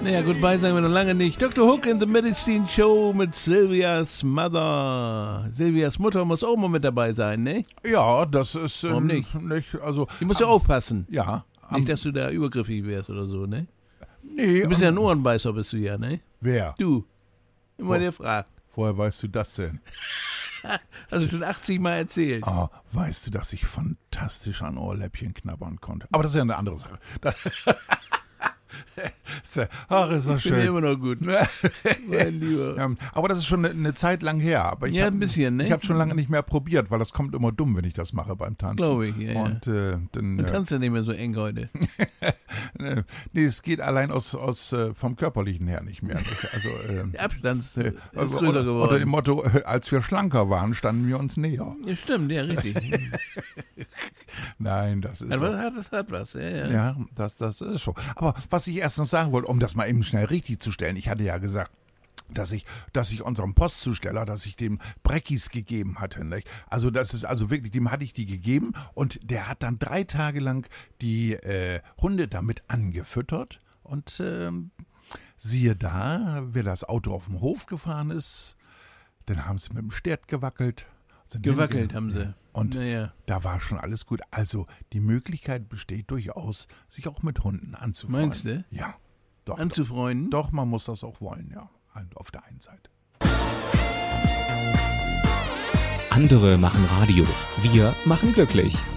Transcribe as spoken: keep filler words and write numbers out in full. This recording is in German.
Naja, goodbye sagen wir noch lange nicht. Doktor Hook in the Medicine Show mit Silvias Mother. Silvias Mutter muss auch mal mit dabei sein, ne? Ja, das ist... Ähm, Warum nicht? nicht also, Die muss ja am, aufpassen. Ja. Am, Nicht, dass du da übergriffig wärst oder so, ne? Nee. Du bist am, ja ein Ohrenbeißer, bist du ja, ne? Wer? Du. Immer Wo? der fragt. Woher weißt du das denn? Hast du schon achtzig Mal erzählt. Ah, weißt du, dass ich fantastisch an Ohrläppchen knabbern konnte? Aber das ist ja eine andere Sache. Das Ach, ist das Ich bin ja schön. immer noch gut. Mein Lieber. Ja, aber das ist schon eine, eine Zeit lang her. Aber ich Ja, hab, ein bisschen, ne? Ich habe schon lange nicht mehr probiert, weil das kommt immer dumm, wenn ich das mache beim Tanzen. Glaube ich, ja, ja. Und äh, dann... Du Äh, tanzt ja nicht mehr so eng heute. nee, es geht allein aus, aus äh, vom Körperlichen her nicht mehr. Nicht? Also, äh, Der Abstand ist äh, größer also, unter, geworden. unter dem Motto, äh, als wir schlanker waren, standen wir uns näher. Ja, stimmt, ja, richtig. Nein, das ist... Aber so. das hat, das hat was, ja, ja. Ja, das, das ist so. Aber was ich erst noch sagen wollte, um das mal eben schnell richtig zu stellen, ich hatte ja gesagt, dass ich, dass ich unserem Postzusteller, dass ich dem Breckis gegeben hatte. Nicht? Also das ist also wirklich, dem hatte ich die gegeben und der hat dann drei Tage lang die äh, Hunde damit angefüttert und ähm, siehe da, wer das Auto auf dem Hof gefahren ist, dann haben sie mit dem Stert gewackelt. Sind Gewackelt hinge- haben sie. Und Naja. da war schon alles gut. Also die Möglichkeit besteht durchaus, sich auch mit Hunden anzufreunden. Meinst du? Ja. Doch, Anzufreunden? doch, man muss das auch wollen, ja. Auf der einen Seite. Andere machen Radio. Wir machen glücklich.